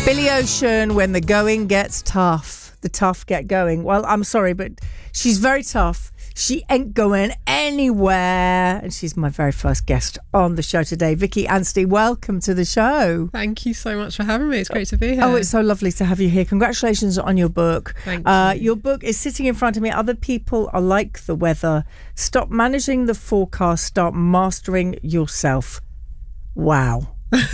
Billy Ocean, when the going gets tough, the tough get going. Well, I'm sorry, but she's very tough. She ain't going anywhere. And she's my very first guest on the show today. Vicky Anstey, welcome to the show. Thank you so much for having me. It's great to be here. Oh, it's so lovely to have you here. Congratulations on your book. Thank you. Your book is sitting in front of me. Other people are like the weather. Stop managing the forecast. Start mastering yourself. Wow.